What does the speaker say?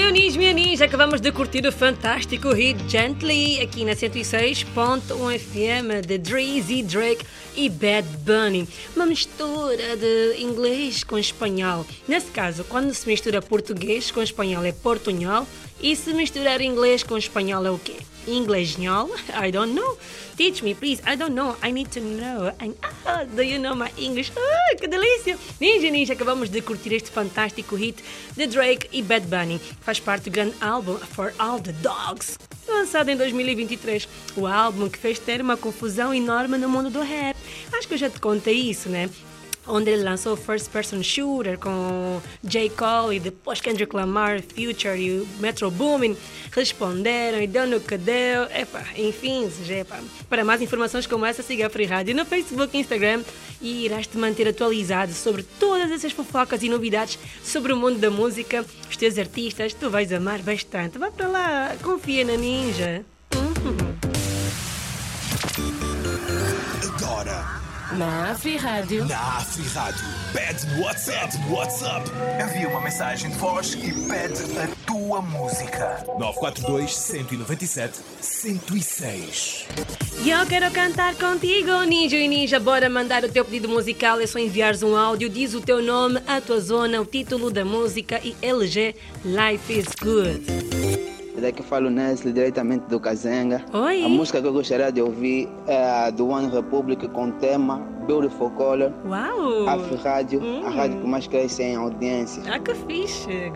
Minha ninja, acabamos de curtir o fantástico hit Gently aqui na 106.1 FM de Drizzy Drake e Bad Bunny. Uma mistura de inglês com espanhol. Nesse caso, quando se mistura português com espanhol é portunhol, e se misturar inglês com espanhol é o quê? Inglesnhol? I don't know. Teach me, please. I don't know. I need to know. Do you know my English? Que delícia! Ninja, acabamos de curtir este fantástico hit de Drake e Bad Bunny. Faz parte do grande álbum For All the Dogs, lançado em 2023. O álbum que fez ter uma confusão enorme no mundo do rap. Acho que eu já te contei isso, né? Onde ele lançou o First Person Shooter com J. Cole e depois Kendrick Lamar, Future e o Metro Boomin responderam e deu no que deu. Enfim, para mais informações como essa, siga a Free Rádio no Facebook e Instagram e irás te manter atualizado sobre todas essas fofocas e novidades sobre o mundo da música, os teus artistas. Tu vais amar bastante. Vai para lá, confia na Ninja. Agora na Free Rádio. Pede WhatsApp. Envia uma mensagem de voz e pede a tua música. 942-197-106. Eu quero cantar contigo, Ninja e Ninja. Bora mandar o teu pedido musical. É só enviares um áudio, diz o teu nome, a tua zona, o título da música e LG Life is Good. Daqui falo Nestle, diretamente do Kazenga. Oi. A música que eu gostaria de ouvir é a do One Republic com o tema Beautiful Color. Uau! A Rádio, a rádio que mais cresce em audiência. Que fixe!